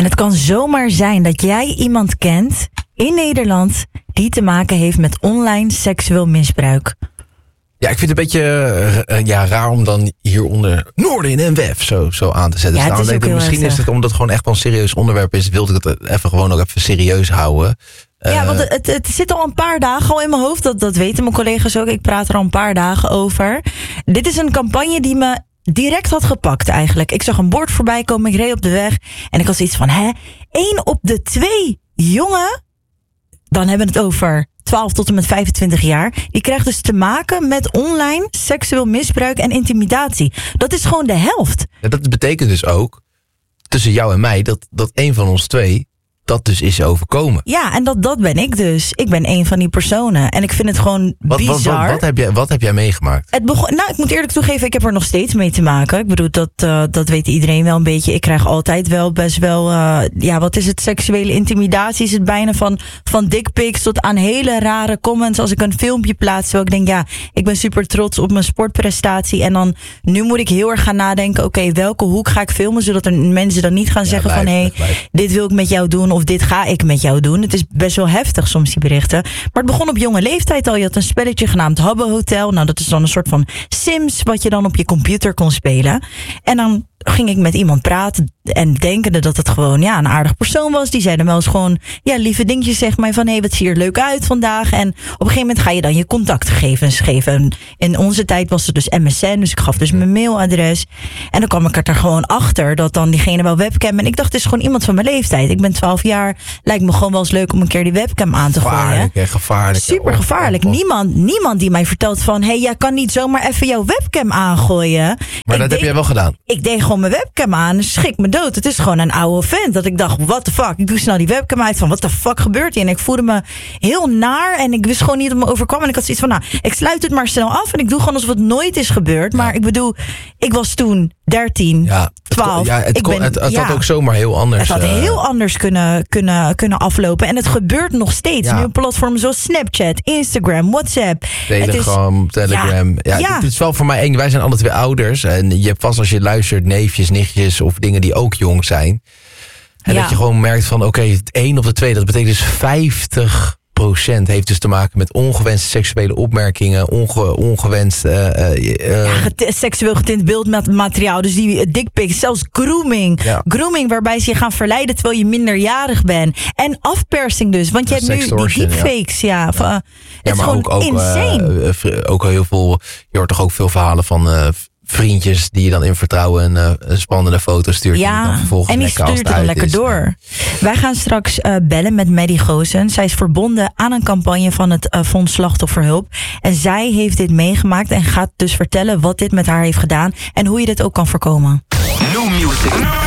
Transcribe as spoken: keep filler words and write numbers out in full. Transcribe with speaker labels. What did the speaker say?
Speaker 1: het kan zomaar zijn dat jij iemand kent in Nederland die te maken heeft met online seksueel misbruik.
Speaker 2: Ja, ik vind het een beetje uh, ja, raar om dan hieronder Noordin en W E F zo, zo aan te zetten.
Speaker 1: Ja, het is ook heel
Speaker 2: misschien
Speaker 1: heftig.
Speaker 2: is het omdat het gewoon echt wel een serieus onderwerp is. Wilde ik het even gewoon ook even serieus houden. Uh,
Speaker 1: Ja, want het, het zit al een paar dagen al in mijn hoofd. Dat, dat weten mijn collega's ook. Ik praat er al een paar dagen over. Dit is een campagne die me direct had gepakt eigenlijk. Ik zag een bord voorbij komen. Ik reed op de weg. En ik had zoiets van, hè? één op de twee jongen, dan hebben we het over twaalf tot en met vijfentwintig jaar. Die krijgt dus te maken met online seksueel misbruik en intimidatie. Dat is gewoon de helft.
Speaker 2: Ja, dat betekent dus ook, tussen jou en mij, dat, dat een van ons twee dat dus is overkomen.
Speaker 1: Ja, en dat, dat ben ik dus. Ik ben een van die personen. En ik vind het gewoon
Speaker 2: Wat, wat,
Speaker 1: bizar.
Speaker 2: wat, wat, heb jij, wat heb jij meegemaakt?
Speaker 1: Het begon, nou, ik moet eerlijk toegeven, ik heb er nog steeds mee te maken. Ik bedoel, dat, uh, dat weet iedereen wel een beetje. Ik krijg altijd wel best wel, uh, ja, wat is het? Seksuele intimidatie is het bijna van, van dickpics tot aan hele rare comments als ik een filmpje plaats. Terwijl ik denk, ja, ik ben super trots op mijn sportprestatie. En dan, nu moet ik heel erg gaan nadenken, oké, okay, welke hoek ga ik filmen? Zodat er mensen dan niet gaan
Speaker 2: Ja,
Speaker 1: zeggen
Speaker 2: blijf,
Speaker 1: van, hé, hey,
Speaker 2: blijf.
Speaker 1: dit wil ik met jou doen of dit ga ik met jou doen. Het is best wel heftig soms, die berichten. Maar het begon op jonge leeftijd al. Je had een spelletje genaamd Habbo Hotel. Nou, dat is dan een soort van Sims wat je dan op je computer kon spelen. En dan ging ik met iemand praten en denkende dat het gewoon ja, een aardig persoon was. Die zei dan wel eens gewoon ja, lieve dingetjes, zeg maar, van hé, hey, wat zie je er leuk uit vandaag. En op een gegeven moment ga je dan je contactgegevens geven. En in onze tijd was het dus M S N, dus ik gaf dus mijn mailadres. En dan kwam ik er gewoon achter dat dan diegene wel webcam. En ik dacht, het is gewoon iemand van mijn leeftijd. Ik ben twaalf jaar, lijkt me gewoon wel eens leuk om een keer die webcam aan te gooien.
Speaker 2: Gevaarlijk, hè, gevaarlijk.
Speaker 1: Super gevaarlijk.
Speaker 2: Oh, oh, oh.
Speaker 1: Niemand, niemand die mij vertelt van hé, hey, jij kan niet zomaar even jouw webcam aangooien.
Speaker 2: Maar
Speaker 1: ik
Speaker 2: dat
Speaker 1: deed,
Speaker 2: heb jij wel gedaan.
Speaker 1: Ik deed gewoon mijn webcam aan en schrik me dood. Het is gewoon een oude vent. Dat ik dacht, what the fuck. Ik doe snel die webcam uit van, what the fuck gebeurt hier? En ik voelde me heel naar en ik wist gewoon niet wat me overkwam. En ik had zoiets van, nou, ik sluit het maar snel af en ik doe gewoon alsof het nooit is gebeurd. Maar ik bedoel, ik was toen dertien,
Speaker 2: Ja,
Speaker 1: twaalf.
Speaker 2: Het, ja, het,
Speaker 1: ik
Speaker 2: kon,
Speaker 1: ben,
Speaker 2: het, het
Speaker 1: ja,
Speaker 2: had ook zomaar heel anders.
Speaker 1: Het had
Speaker 2: uh,
Speaker 1: heel anders kunnen, kunnen, kunnen aflopen. En het gebeurt nog steeds.
Speaker 2: Ja.
Speaker 1: Nu op platformen zoals Snapchat, Instagram, WhatsApp.
Speaker 2: Telegram,
Speaker 1: Het is,
Speaker 2: Telegram. Ja,
Speaker 1: Ja, ja.
Speaker 2: Het is wel voor mij eng. Wij zijn alle twee ouders. En je hebt vast als je luistert neefjes, nichtjes of dingen die ook jong zijn. En
Speaker 1: Ja.
Speaker 2: dat je gewoon merkt van oké, okay, het één op de twee. Dat betekent dus vijftig procent heeft dus te maken met ongewenste seksuele opmerkingen. Onge, ongewenst uh, uh,
Speaker 1: Ja, get- seksueel getint beeldmateriaal. Dus die uh, dickpics, zelfs grooming.
Speaker 2: Ja.
Speaker 1: Grooming waarbij ze je gaan verleiden terwijl je minderjarig bent. En afpersing dus. Want je
Speaker 2: Ja,
Speaker 1: hebt nu die
Speaker 2: sextortion,
Speaker 1: deepfakes. Ja, ja. Van, uh, het
Speaker 2: ja,
Speaker 1: is
Speaker 2: maar
Speaker 1: gewoon
Speaker 2: ook, ook,
Speaker 1: insane.
Speaker 2: uh, vri- ook al heel veel. Je hoort toch ook veel verhalen van uh, vriendjes die je dan in vertrouwen een, uh, een spannende foto stuurt. Die
Speaker 1: Ja,
Speaker 2: dan vervolgens
Speaker 1: en die
Speaker 2: lekker als
Speaker 1: stuurt
Speaker 2: het
Speaker 1: het dan
Speaker 2: uit
Speaker 1: lekker
Speaker 2: is.
Speaker 1: door. Wij gaan straks uh, bellen met Maddie Goosen. Zij is verbonden aan een campagne van het uh, Fonds Slachtofferhulp. En zij heeft dit meegemaakt en gaat dus vertellen wat dit met haar heeft gedaan en hoe je dit ook kan voorkomen.
Speaker 3: New music.